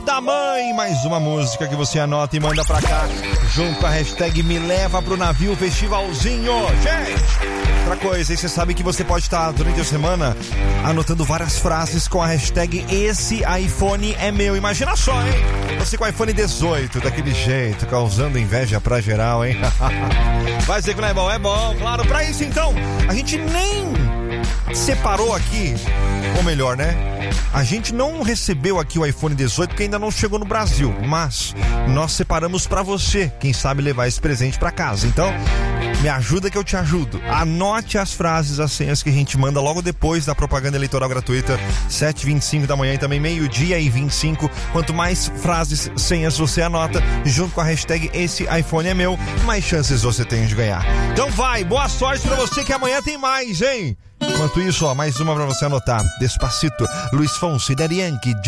da Mãe, mais uma música que você anota e manda pra cá, junto com a hashtag Me Leva Pro Navio Festivalzinho. Gente, outra coisa, aí você sabe que você pode estar durante a semana anotando várias frases com a hashtag Esse iPhone é meu. Imagina só, hein? Você com o iPhone 18, daquele jeito, causando inveja pra geral, hein? Vai dizer que não é bom? É bom, claro. Pra isso, então, a gente nem separou aqui, ou melhor, né? A gente não recebeu aqui o iPhone 18 porque ainda não chegou no Brasil, mas nós separamos pra você, quem sabe levar esse presente pra casa. Então, me ajuda que eu te ajudo. Anote as frases, as senhas que a gente manda logo depois da propaganda eleitoral gratuita, 7h25 da manhã e também 12h25. Quanto mais frases, senhas você anota, junto com a hashtag Esse iPhone é meu, mais chances você tem de ganhar. Então vai, boa sorte pra você que amanhã tem mais, hein? Enquanto isso, ó, mais uma pra você anotar. Despacito, Luiz Fonsi, Daddy Yankee,